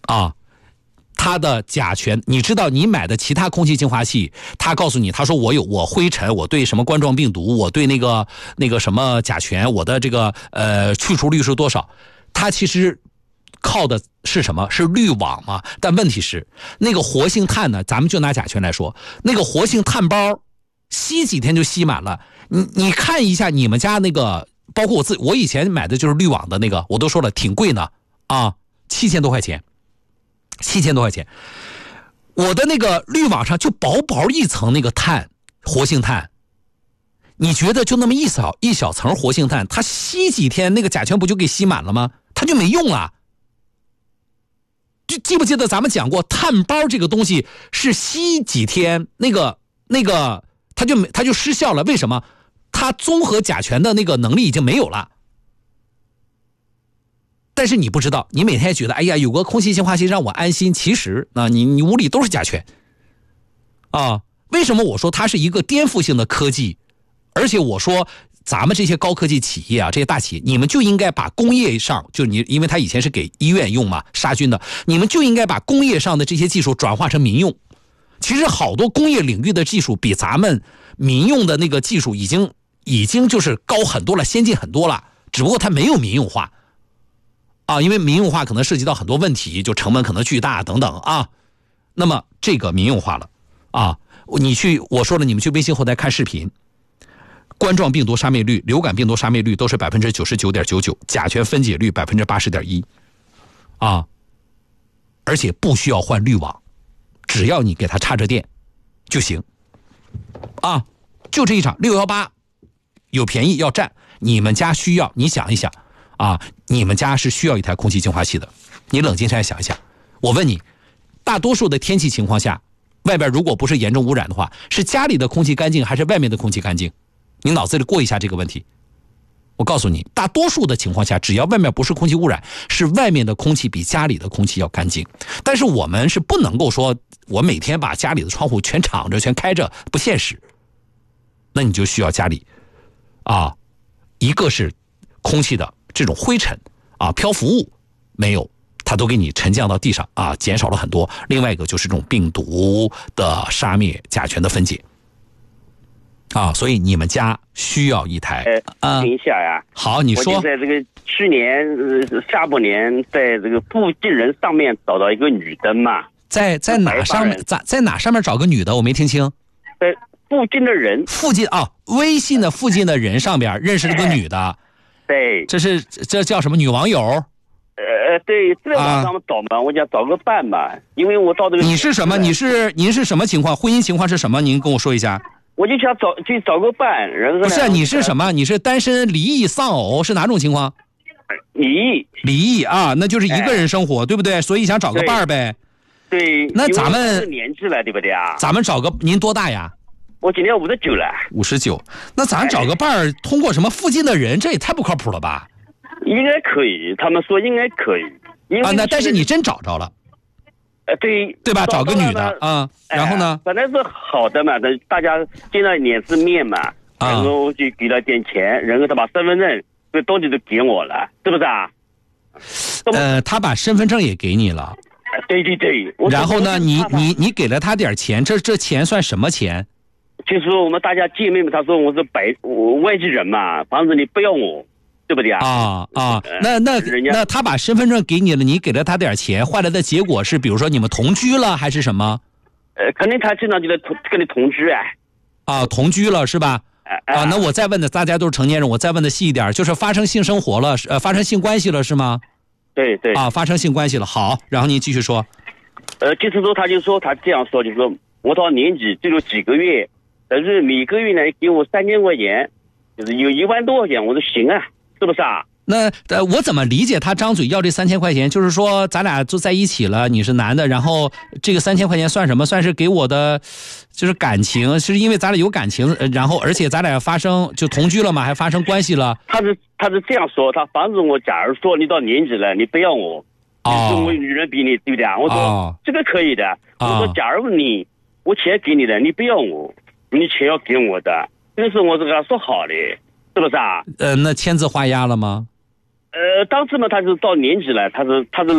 啊，它的甲醛，你知道你买的其他空气净化器，他告诉你，他说我灰尘，我对什么冠状病毒，我对那个什么甲醛，我的这个去除率是多少？它其实靠的是什么？是滤网嘛？但问题是，那个活性炭呢？咱们就拿甲醛来说，那个活性炭包吸几天就吸满了。你看一下你们家那个，包括我以前买的就是滤网的那个，我都说了挺贵呢啊，7000多块钱，7000多块钱。我的那个滤网上就薄薄一层那个碳，活性炭。你觉得就那么一小层活性炭，它吸几天那个甲醛不就给吸满了吗？它就没用了。就记不记得咱们讲过，碳包这个东西是吸几天，那个它就失效了。为什么？它综合甲醛的那个能力已经没有了。但是你不知道，你每天觉得哎呀有个空气净化器让我安心，其实你屋里都是甲醛啊。为什么我说它是一个颠覆性的科技？而且我说咱们这些高科技企业啊，这些大企业，你们就应该把工业上，因为它以前是给医院用嘛，杀菌的，你们就应该把工业上的这些技术转化成民用。其实好多工业领域的技术比咱们民用的那个技术已经就是高很多了，先进很多了，只不过它没有民用化啊，因为民用化可能涉及到很多问题，就成本可能巨大等等啊。那么这个民用化了啊，我说了，你们去微信后台看视频。冠状病毒杀灭率、流感病毒杀灭率都是 99.99%， 甲醛分解率 80.1%啊，而且不需要换滤网，只要你给它插着电就行啊。就这一场618有便宜要占，你们家需要，你想一想啊，你们家是需要一台空气净化器的，你冷静下来想一想。我问你，大多数的天气情况下，外边如果不是严重污染的话，是家里的空气干净还是外面的空气干净？你脑子里过一下这个问题。我告诉你，大多数的情况下，只要外面不是空气污染，是外面的空气比家里的空气要干净。但是我们是不能够说我每天把家里的窗户全敞着全开着，不现实。那你就需要家里啊，一个是空气的这种灰尘啊、漂浮物没有，它都给你沉降到地上啊，减少了很多。另外一个就是这种病毒的杀灭、甲醛的分解啊，所以你们家需要一台。 听一下呀。 好，你说。 我就在这个去年下半年，在这个附近人上面找到一个女的嘛。 在哪上面？在哪上面找个女的？我没听清。 在附近的人。 附近啊，微信的附近的人上边认识了个女的。 对。 这叫什么女网友？ 对，在网上找嘛，我想找个伴嘛，因为我到这个。 你是什么？您是什么情况？婚姻情况是什么？您跟我说一下。 我就想找个伴，然后不是你是什么？你是单身、离异、丧偶是哪种情况？ 离异啊，那就是一个人生活，对不对？所以想找个伴呗。 对。 那咱们年纪了，对不对啊？ 咱们找个，您多大呀？ 我今年59了。 59，那咱找个伴儿，通过什么附近的人，这也太不靠谱了吧？ 应该可以，他们说应该可以。 那但是你真找着了。对吧？找个女的啊，然后呢？ 本来是好的嘛，大家见了脸是面嘛，然后就给了点钱，然后他把身份证这东西都给我了，是不是啊？ 他把身份证也给你了。 对。 然后呢？你给了他点钱，这钱算什么钱？ 就是我们大家见面嘛，他说我是外籍人嘛，反正你不要我。对不对啊？ 那他把身份证给你了，你给了他点钱，换来的结果是，比如说你们同居了还是什么？ 肯定他经常就在跟你同居同居了是吧？那我再问的，大家都是成年人，我再问的细一点，就是发生性生活了，发生性关系了是吗？ 对。 发生性关系了，好，然后您继续说。 就是说他这样说，就是说我到年底最多几个月，但是每个月呢给我3000块钱，就是有1万多块钱，我说行啊。是不是啊？ 那我怎么理解他张嘴要这3000块钱？就是说咱俩就在一起了，你是男的，然后这个3000块钱算什么？算是给我的，就是感情，是因为咱俩有感情，然后而且咱俩就同居了嘛，还发生关系了。 他是这样说，他防止我，假如说你到年纪了，你不要我，你说我女人比你，对不对啊？我说这个可以的。我说假如我钱给你的，你不要我，你钱要给我的，这个是我跟他说好的。是不是啊？ 那签字画押了吗？ 当时嘛，他是到年纪了，他是